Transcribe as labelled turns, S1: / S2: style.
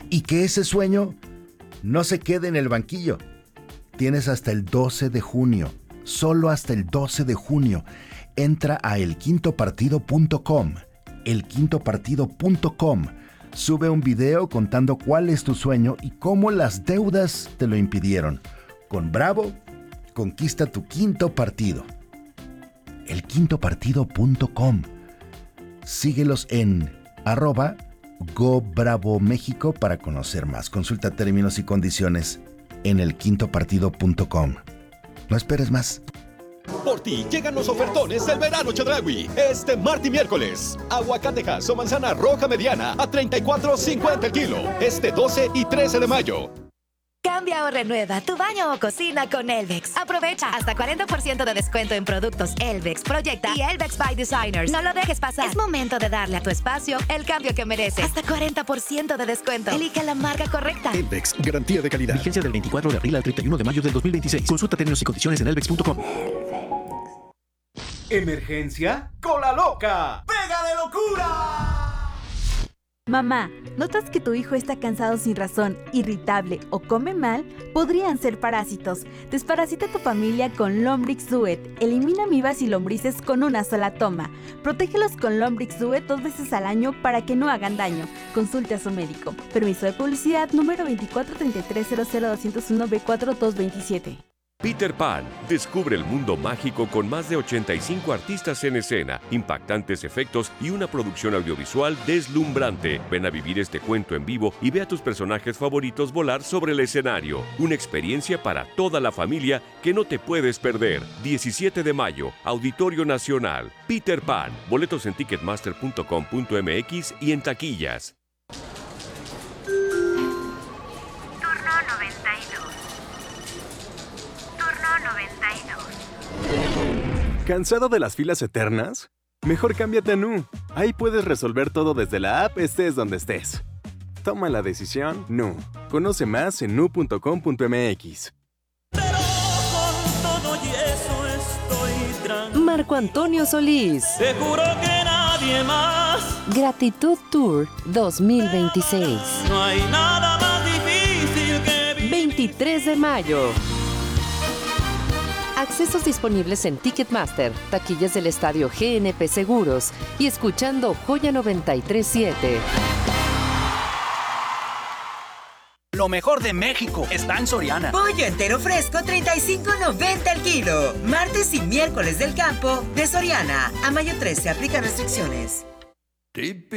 S1: Y que ese sueño no se quede en el banquillo. Tienes hasta el 12 de junio, solo hasta el 12 de junio. Entra a elquintopartido.com, elquintopartido.com. Sube un video contando cuál es tu sueño y cómo las deudas te lo impidieron. Con Bravo, conquista tu quinto partido. elquintopartido.com. Síguelos en @GoBravoMéxico para conocer más. Consulta términos y condiciones en elquintopartido.com. No esperes más.
S2: Por ti llegan los ofertones del verano Chedraui. Este martes y miércoles. Aguacatejas o manzana roja mediana a $34.50 el kilo. Este 12 y 13 de mayo.
S3: Cambia o renueva tu baño o cocina con Elvex. Aprovecha hasta 40% de descuento en productos Elvex, Proyecta y Elvex by Designers. No lo dejes pasar. Es momento de darle a tu espacio el cambio que merece. Hasta 40% de descuento. Elige la marca correcta.
S4: Elvex, garantía de calidad. Vigencia del 24 de abril al 31 de mayo del 2026. Consulta términos y condiciones en elvex.com.
S5: ¿Emergencia? ¡Cola loca! ¡Pega de locura!
S6: Mamá, ¿notas que tu hijo está cansado sin razón, irritable o come mal? Podrían ser parásitos. Desparasita a tu familia con Lombrix Duet. Elimina amibas y lombrices con una sola toma. Protégelos con Lombrix Duet 2 veces al año para que no hagan daño. Consulte a su médico. Permiso de publicidad número 2433000201B4227.
S7: Peter Pan descubre el mundo mágico con más de 85 artistas en escena, impactantes efectos y una producción audiovisual deslumbrante. Ven a vivir este cuento en vivo y ve a tus personajes favoritos volar sobre el escenario. Una experiencia para toda la familia que no te puedes perder. 17 de mayo, Auditorio Nacional. Peter Pan. Boletos en ticketmaster.com.mx y en taquillas.
S8: ¿Cansado de las filas eternas? Mejor cámbiate a Nu. Ahí puedes resolver todo desde la app, estés donde estés. Toma la decisión Nu. Conoce más en nu.com.mx.
S9: Marco Antonio Solís.
S10: Te juro que nadie más.
S9: Gratitud Tour 2026.
S10: No hay nada más difícil que vivir.
S9: 23 de mayo. Accesos disponibles en Ticketmaster, taquillas del estadio GNP Seguros y escuchando Joya 93.7.
S11: Lo mejor de México está en Soriana.
S12: Pollo entero fresco, $35.90 el kilo. Martes y miércoles del campo de Soriana. A mayo 13 aplica restricciones.